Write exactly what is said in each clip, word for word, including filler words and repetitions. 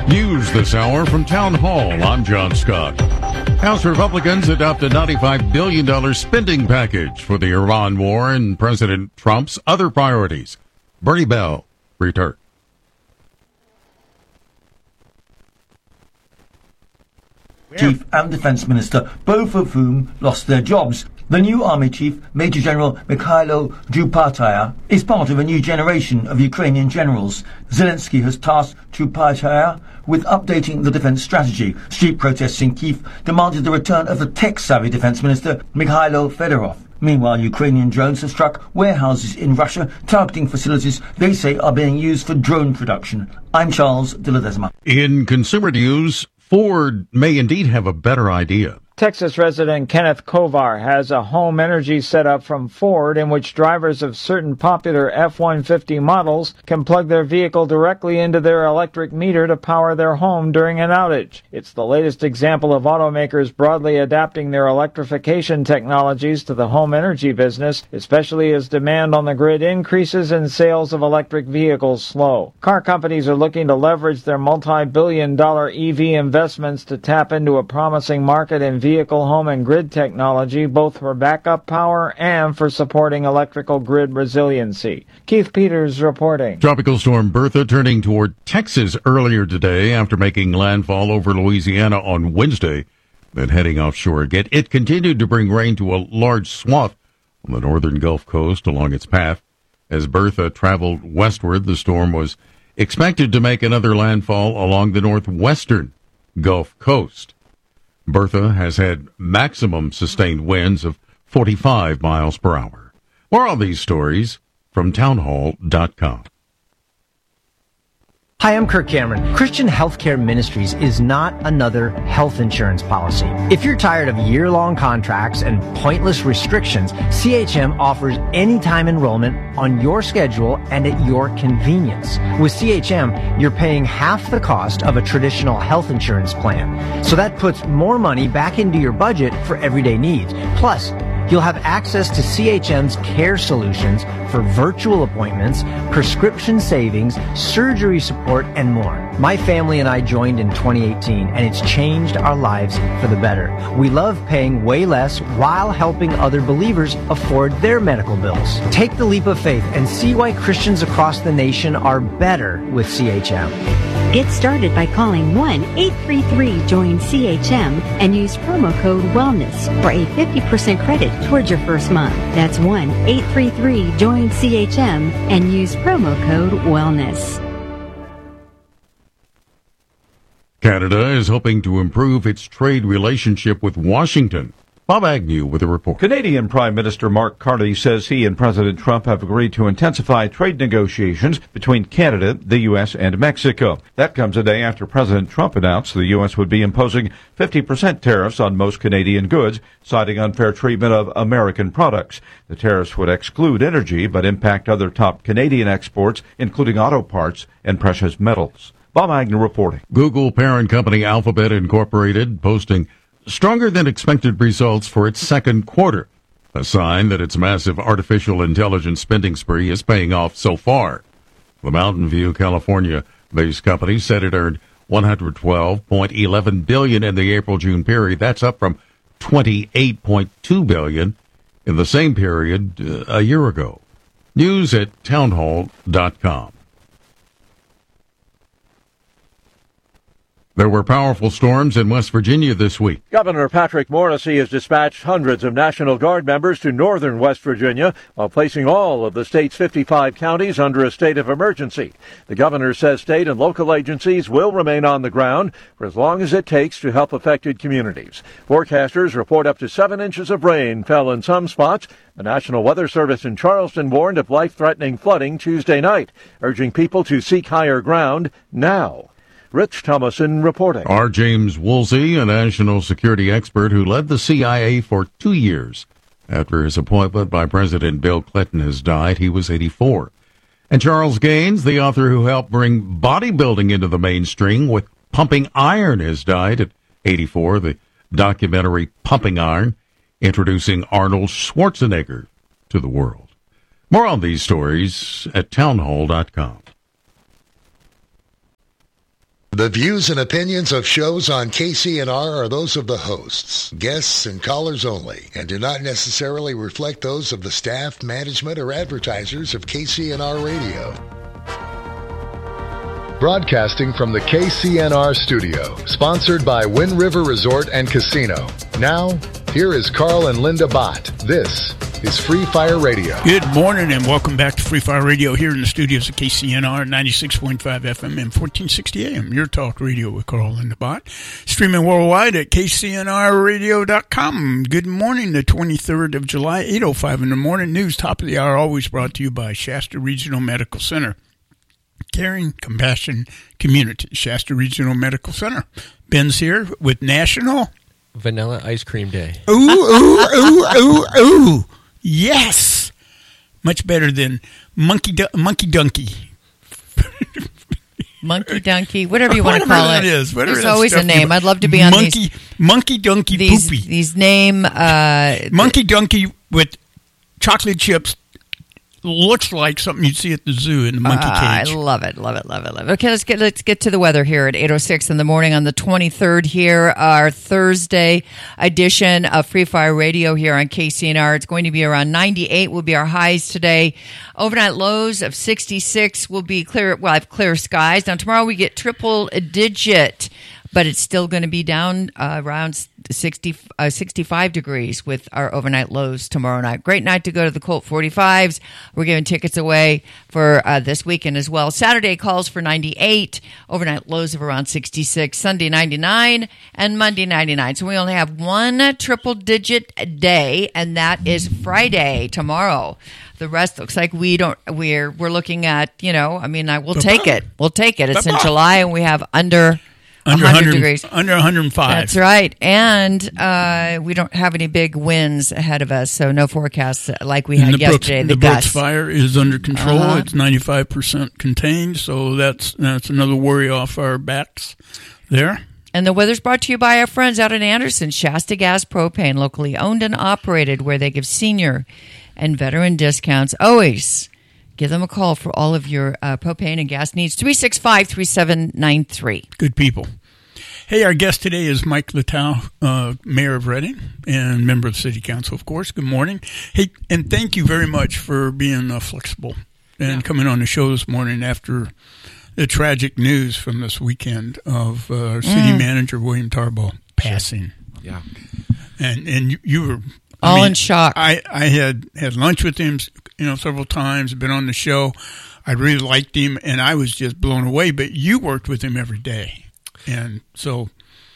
News this hour from Town Hall. I'm John Scott. House Republicans adopt a ninety-five billion dollars spending package for the Iran war and President Trump's other priorities. Bernie Bell returns. Chief and Defense Minister, both of whom lost their jobs. The new Army Chief, Major General Mikhailo Chupataya, is part of a new generation of Ukrainian generals. Zelensky has tasked Chupataya with updating the defense strategy. Street protests in Kyiv demanded the return of the tech-savvy Defense Minister, Mikhailo Fedorov. Meanwhile, Ukrainian drones have struck warehouses in Russia, targeting facilities they say are being used for drone production. I'm Charles de Ledesma. In consumer news, Ford may indeed have a better idea. Texas resident Kenneth Kovar has a home energy setup from Ford in which drivers of certain popular F one fifty models can plug their vehicle directly into their electric meter to power their home during an outage. It's the latest example of automakers broadly adapting their electrification technologies to the home energy business, especially as demand on the grid increases and sales of electric vehicles slow. Car companies are looking to leverage their multi-billion dollar E V investments to tap into a promising market in vehicle, home, and grid technology, both for backup power and for supporting electrical grid resiliency. Keith Peters reporting. Tropical storm Bertha turning toward Texas earlier today after making landfall over Louisiana on Wednesday, then heading offshore again. It continued to bring rain to a large swath on the northern Gulf Coast along its path. As Bertha traveled westward, the storm was expected to make another landfall along the northwestern Gulf Coast. Bertha has had maximum sustained winds of forty-five miles per hour. More on these stories from townhall dot com. Hi, I'm Kirk Cameron. Christian Healthcare Ministries is not another health insurance policy. If you're tired of year-long contracts and pointless restrictions, C H M offers anytime enrollment on your schedule and at your convenience. With C H M, you're paying half the cost of a traditional health insurance plan. So that puts more money back into your budget for everyday needs. Plus, you'll have access to C H M's care solutions for virtual appointments, prescription savings, surgery support, and more. My family and I joined in twenty eighteen, and it's changed our lives for the better. We love paying way less while helping other believers afford their medical bills. Take the leap of faith and see why Christians across the nation are better with C H M. Get started by calling one eight three three join C H M and use promo code WELLNESS for a fifty percent credit towards your first month. That's one eight three three join C H M and use promo code WELLNESS. Canada is hoping to improve its trade relationship with Washington. Bob Agnew with a report. Canadian Prime Minister Mark Carney says he and President Trump have agreed to intensify trade negotiations between Canada, the U S, and Mexico. That comes a day after President Trump announced the U S would be imposing fifty percent tariffs on most Canadian goods, citing unfair treatment of American products. The tariffs would exclude energy, but impact other top Canadian exports, including auto parts and precious metals. Bob Agnew reporting. Google parent company Alphabet Incorporated posting stronger than expected results for its second quarter, a sign that its massive artificial intelligence spending spree is paying off so far. The Mountain View, California-based company said it earned one hundred twelve point one one billion dollars in the April-June period. That's up from twenty-eight point two billion dollars in the same period uh, a year ago. News at townhall dot com. There were powerful storms in West Virginia this week. Governor Patrick Morrisey has dispatched hundreds of National Guard members to northern West Virginia while placing all of the state's fifty-five counties under a state of emergency. The governor says state and local agencies will remain on the ground for as long as it takes to help affected communities. Forecasters report up to seven inches of rain fell in some spots. The National Weather Service in Charleston warned of life-threatening flooding Tuesday night, urging people to seek higher ground now. Rich Thomason reporting. R. James Woolsey, a national security expert who led the C I A for two years after his appointment by President Bill Clinton, has died. He was eighty-four. And Charles Gaines, the author who helped bring bodybuilding into the mainstream with Pumping Iron, has died at eighty-four. The documentary Pumping Iron, introducing Arnold Schwarzenegger to the world. More on these stories at townhall dot com. The views and opinions of shows on K C N R are those of the hosts, guests, and callers only, and do not necessarily reflect those of the staff, management, or advertisers of K C N R Radio. Broadcasting from the K C N R studio, sponsored by Wind River Resort and Casino. Now, here is Carl and Linda Bott. This is Free Fire Radio. Good morning and welcome back to Free Fire Radio here in the studios of K C N R, ninety-six point five F M and fourteen sixty A M. Your talk radio with Carl and Linda Bott. Streaming worldwide at K C N R radio dot com. Good morning, the twenty-third of July, eight oh five in the morning. News, top of the hour, always brought to you by Shasta Regional Medical Center. Caring, compassion, community. Shasta Regional Medical Center. Ben's here with National Vanilla Ice Cream Day. Ooh, ooh, ooh, ooh, ooh. Yes. Much better than Monkey du- Monkey Donkey. Monkey Donkey, whatever you want to whatever call that it. Is, There's always a name. I'd love to be on Monkey, these. Monkey Donkey these, Poopy. These name. Uh, Monkey Donkey with chocolate chips. Looks like something you'd see at the zoo in the monkey uh, cage. I love it, love it, love it, love it. Okay, let's get let's get to the weather here at eight oh six in the morning on the twenty-third here, our Thursday edition of Free Fire Radio here on K C N R. It's going to be around ninety-eight will be our highs today. Overnight lows of sixty-six will be clear, well, I have clear skies. Now tomorrow we get triple digit, but it's still going to be down uh, around sixty, uh, sixty-five degrees with our overnight lows tomorrow night. Great night to go to the Colt forty-fives. We're giving tickets away for uh, this weekend as well. Saturday calls for ninety-eight, overnight lows of around sixty-six, Sunday ninety-nine, and Monday ninety-nine. So we only have one triple-digit day, and that is Friday, tomorrow. The rest looks like we don't. We're we're looking at, you know. I mean, I will take it. We'll take it. It's in July, and we have under. Under one hundred degrees. Under one hundred five. That's right. And uh, we don't have any big winds ahead of us, so no forecasts like we had the yesterday. Brooks, the the Brooks gusts. fire is under control. Uh-huh. It's ninety-five percent contained, so that's that's another worry off our backs there. And the weather's brought to you by our friends out in Anderson, Shasta Gas Propane, locally owned and operated, where they give senior and veteran discounts. Always give them a call for all of your uh, propane and gas needs. three six five, three seven nine three. Good people. Hey, our guest today is Mike Littau, uh, Mayor of Reading and member of the City Council, of course. Good morning. Hey, and thank you very much for being uh, flexible and yeah. coming on the show this morning after the tragic news from this weekend of uh, our city mm. manager, William Tarbaugh, passing. Yeah. And and you, you were... I All mean, in shock. I, I had, had lunch with him, you know, several times, been on the show. I really liked him, and I was just blown away. But you worked with him every day. And so,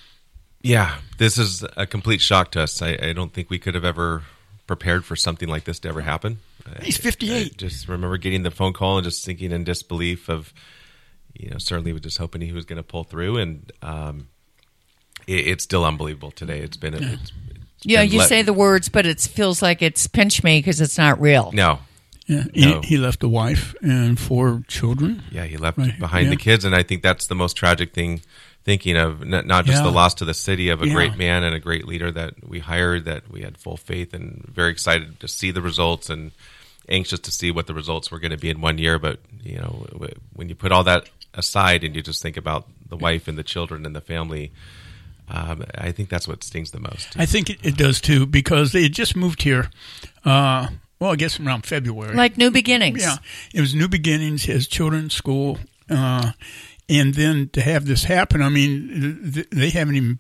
yeah, this is a complete shock to us. I, I don't think we could have ever prepared for something like this to ever happen. He's fifty-eight. I, I just remember getting the phone call and just thinking in disbelief of, you know, certainly was just hoping he was going to pull through. And um, it, it's still unbelievable today. It's been, yeah, it's, it's yeah been you let- say the words, but it feels like it's pinch me because it's not real. No. Yeah, no. he, he left a wife and four children. Yeah, he left right. behind yeah. the kids. And I think that's the most tragic thing. Thinking of not, not just yeah. the loss to the city of a yeah. great man and a great leader that we hired, that we had full faith and very excited to see the results and anxious to see what the results were going to be in one year. But, you know, when you put all that aside and you just think about the wife and the children and the family, um, I think that's what stings the most. I think it, it does, too, because they had just moved here, uh, well, I guess around February. Like new beginnings. Yeah, it was new beginnings, his children, school, uh and then to have this happen, I mean, they haven't even,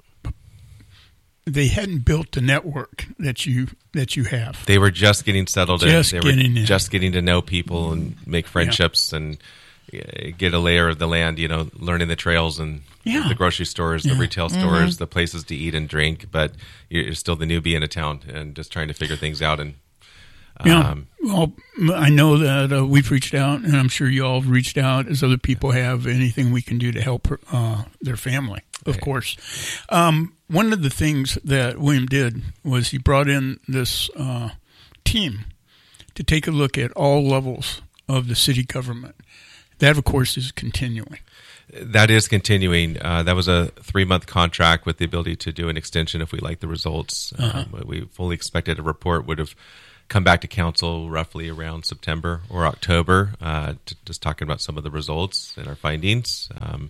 they hadn't built the network that you that you have. They were just getting settled just in. They getting were in. just getting to know people and make friendships yeah. and get a layer of the land, you know, learning the trails and yeah. the grocery stores, yeah. the retail stores, mm-hmm. the places to eat and drink. But you're still the newbie in a town and just trying to figure things out. And Yeah, um, well, I know that uh, we've reached out, and I'm sure you all have reached out as other people have. Anything we can do to help uh, their family, of right. course. Um, one of the things that William did was he brought in this uh, team to take a look at all levels of the city government. That, of course, is continuing. That is continuing. Uh, that was a three-month contract with the ability to do an extension if we like the results. Uh-huh. Um, we fully expected a report would have come back to council roughly around September or October, uh, to, just talking about some of the results and our findings. Um,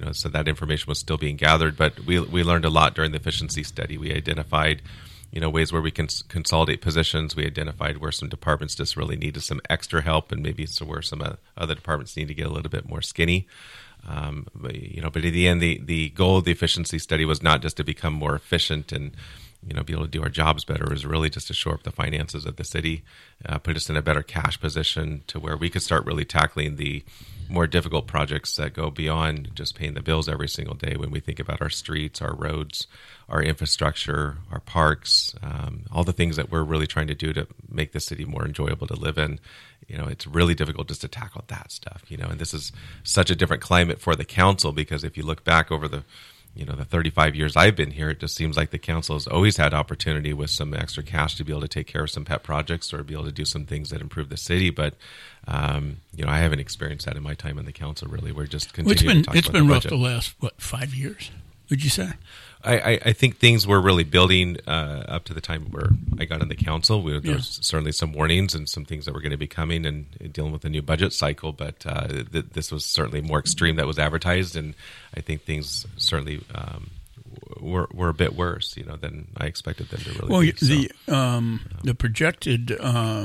you know, so that information was still being gathered. But we we learned a lot during the efficiency study. We identified, you know, ways where we can consolidate positions. We identified where some departments just really needed some extra help, and maybe so where some uh, other departments need to get a little bit more skinny. Um, but, you know, but in the end, the, the goal of the efficiency study was not just to become more efficient and, you know, be able to do our jobs better. It was really just to shore up the finances of the city, uh, put us in a better cash position to where we could start really tackling the more difficult projects that go beyond just paying the bills every single day. When we think about our streets, our roads, our infrastructure, our parks, um, all the things that we're really trying to do to make the city more enjoyable to live in, you know, it's really difficult just to tackle that stuff, you know, and this is such a different climate for the council, because if you look back over the, you know, the thirty-five years I've been here, it just seems like the council has always had opportunity with some extra cash to be able to take care of some pet projects or be able to do some things that improve the city. But, um, you know, I haven't experienced that in my time in the council, really. We're just continuing well, it's been, to talk it's about been the rough budget. the last, what, five years, would you say? I, I, I think things were really building uh, up to the time where I got in the council. We, there Yeah. was certainly some warnings and some things that were going to be coming and dealing with the new budget cycle, but uh, th- this was certainly more extreme that was advertised, and I think things certainly um, were were a bit worse, you know, than I expected them to really well, be. So, the um, the projected uh,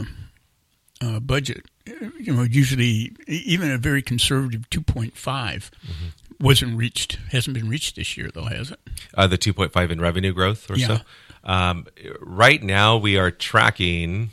uh, budget, you know, usually even a very conservative two point five mm-hmm. wasn't reached, hasn't been reached this year, though, has it? Uh, the two point five in revenue growth or Yeah. so. Um, right now, we are tracking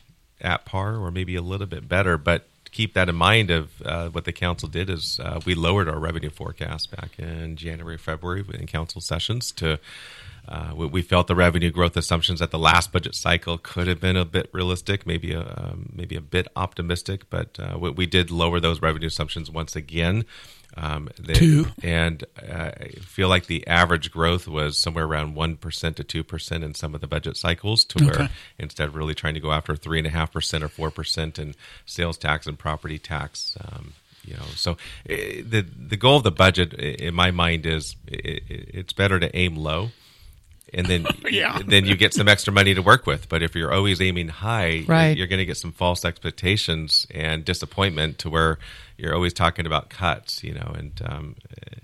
at par or maybe a little bit better, but keep that in mind of uh, what the council did is uh, we lowered our revenue forecast back in January, February in council sessions to uh, we, we felt the revenue growth assumptions at the last budget cycle could have been a bit realistic, maybe a, um, maybe a bit optimistic, but uh, we, we did lower those revenue assumptions once again. Um, they, Two. And uh, I feel like the average growth was somewhere around one percent to two percent in some of the budget cycles, to Okay. where instead of really trying to go after three point five percent or four percent in sales tax and property tax, um, you know, so uh, the the goal of the budget, i- in my mind, is it, it's better to aim low. And then, Yeah. then you get some extra money to work with. But if you're always aiming high, Right. you're going to get some false expectations and disappointment, to where you're always talking about cuts, you know, and um,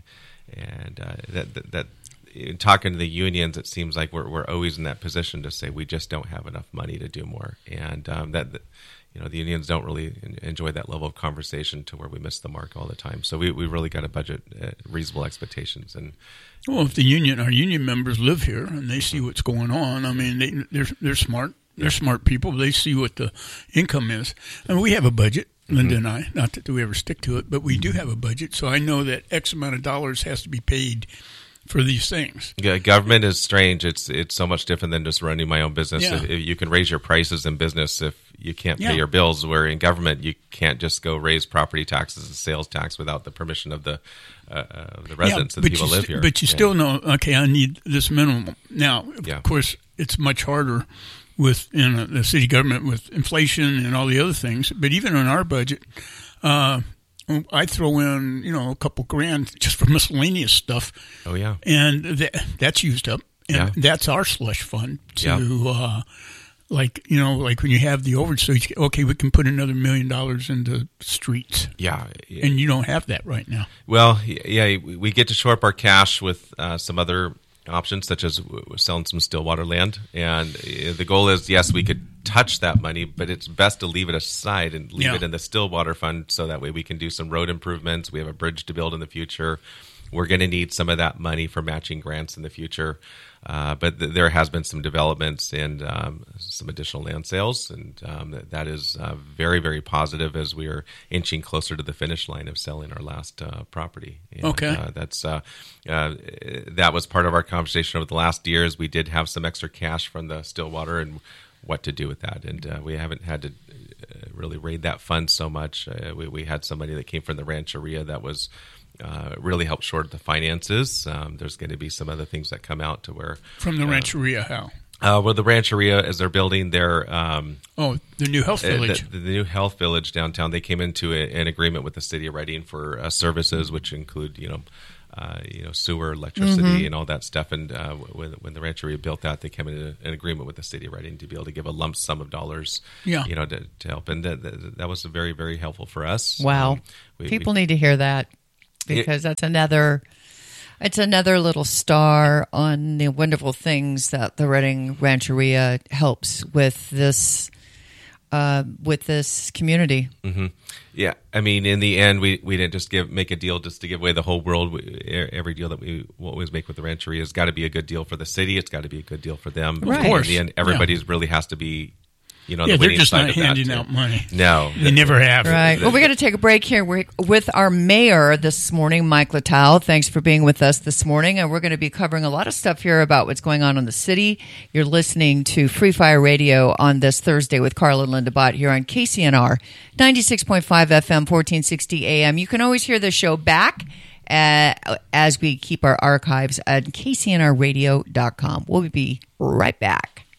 and uh, that, that that in talking to the unions, it seems like we're we're always in that position to say we just don't have enough money to do more, and um, that. that you know, the unions don't really en- enjoy that level of conversation, to where we miss the mark all the time. So we, we really got to budget uh, reasonable expectations. And Well, if the union, our union members live here and they see what's going on, I mean, they, they're they're smart. They're smart people. They see what the income is. And we have a budget, Linda Mm-hmm. and I. Not that we ever stick to it, but we do have a budget. So I know that X amount of dollars has to be paid for these things. Yeah, government is strange. It's it's so much different than just running my own business. Yeah. If, if you can raise your prices in business if you can't pay Yeah. your bills. Where in government, you can't just go raise property taxes and sales tax without the permission of the uh, uh, the residents Yeah, of the but people you who live st- here. But you Yeah. still know, okay, I need this minimum. Now, of Yeah. course, it's much harder with in a, the city government with inflation and all the other things. But even in our budget, uh, I throw in, you know, a couple grand just for miscellaneous stuff. Oh yeah, And that, that's used up. And Yeah. that's our slush fund to, Yeah. uh, like, you know, like when you have the overage, so you, can- okay, we can put another million dollars into streets. yeah. yeah. And you don't have that right now. Well, yeah, we we get to shore up our cash with uh, some other options, such as w- w- selling some Stillwater land. And uh, the goal is, yes, we could touch that money, but it's best to leave it aside and leave Yeah. it in the Stillwater fund, so that way we can do some road improvements. We have a bridge to build in the future. We're going to need some of that money for matching grants in the future. Uh, but th- there has been some developments and um, some additional land sales, and um, that, that is uh, very, very positive as we are inching closer to the finish line of selling our last uh, property. And, Okay. uh, that's uh, uh, that was part of our conversation over the last years. We did have some extra cash from the Stillwater and what to do with that, and uh, we haven't had to uh, really raid that fund so much. Uh, we, we had somebody that came from the Rancheria that was uh, really helped short the finances. Um, there's going to be some other things that come out to where From the uh, Rancheria, how? Uh, well, the Rancheria, as they're building their um, Oh, the new health uh, village. the, the new health village downtown, they came into a, an agreement with the city of Reading for uh, services, which include, you know, uh, you know, sewer, electricity, Mhm. and all that stuff. And uh, when when the Rancheria built that, they came into an agreement with the city of Reading to be able to give a lump sum of dollars, Yeah. you know, to, to help. And that, that, that was very, very helpful for us. Wow. Um, we- People we- need to hear that. because it, that's another it's another little star on the wonderful things that the Redding Rancheria helps with this uh, with this community. Mm-hmm. Yeah, I mean, in the end, we, we didn't just give make a deal just to give away the whole world. We, every deal that we always make with the Rancheria has got to be a good deal for the city. It's got to be a good deal for them. Of course. In the end, everybody yeah. really has to be, you know, yeah, the they're just not handing that, out money. No. They never have. Right. Well, we're going to take a break here. We're with our mayor this morning, Mike Littell. Thanks for being with us this morning. And we're going to be covering a lot of stuff here about what's going on in the city. You're listening to Free Fire Radio on this Thursday with Carl and Linda Bott here on K C N R, ninety-six point five F M, fourteen sixty A M. You can always hear the show back uh, as we keep our archives at K C N R radio dot com. We'll be right back.